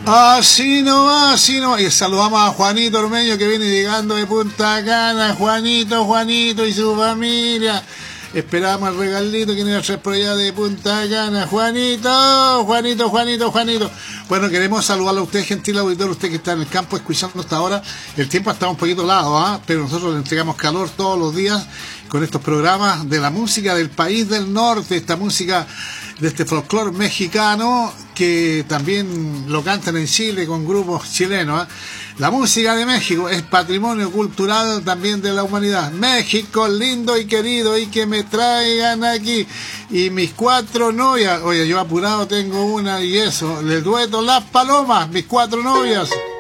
Así nomás, así nomás. Y saludamos a Juanito Ormeño que viene llegando de Punta Cana. Juanito y su familia. Esperamos el regalito que nos iba a traer por allá de Punta Cana. Juanito. Bueno, queremos saludarle a usted, gentil auditor, usted que está en el campo escuchando hasta ahora. El tiempo está un poquito helado, pero nosotros le entregamos calor todos los días con estos programas de la música del país del norte, esta música de este folclore mexicano que también lo cantan en Chile con grupos chilenos. La música de México es patrimonio cultural también de la humanidad. México lindo y querido, y que me traigan aquí. Y mis 4 novias, oye, yo apurado tengo una y eso, le dueto las palomas, mis 4 novias.